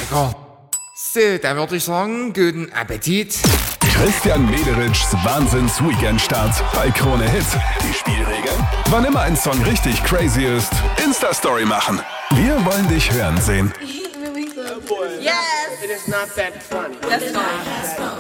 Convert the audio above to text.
lecker. So, dann würde ich sagen, guten Appetit. Christian Mederitschs Wahnsinns-Weekend-Start bei Krone Hit. Die Spielregeln: wann immer ein Song richtig crazy ist, Insta-Story machen. Wir wollen dich hören sehen. Yes! It is not that funny. That's fine.